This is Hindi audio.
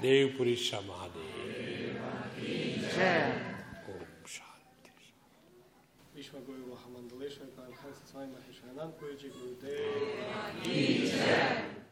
देवपुरीश्वर महादेव। ओम शांति। विश्व गुरु महामंडलेश्वर परमहंस स्वामी महेश्वरानंद पुरी जी गुरुदेव की जय।